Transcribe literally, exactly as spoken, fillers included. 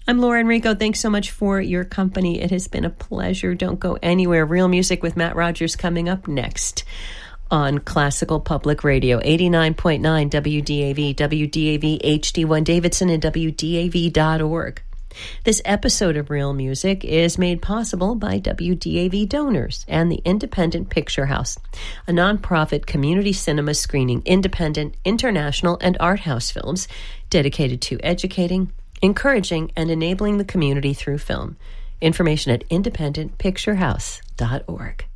I'm Laura Enrico. Thanks so much for your company. It has been a pleasure. Don't go anywhere. Real Music with Matt Rogers coming up next on Classical Public Radio, eighty-nine point nine W D A V, W D A V H D one Davidson, and W D A V dot org. This episode of Real Music is made possible by W D A V donors and the Independent Picture House, a nonprofit community cinema screening independent, international, and art house films dedicated to educating, encouraging, and enabling the community through film. Information at independent picture house dot org.